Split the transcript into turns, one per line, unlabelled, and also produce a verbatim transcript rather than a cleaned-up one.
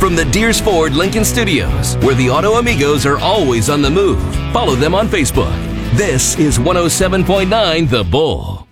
From the Deers Ford Lincoln Studios, where the Auto Amigos are always on the move. Follow them on Facebook. This is one oh seven point nine The Bull.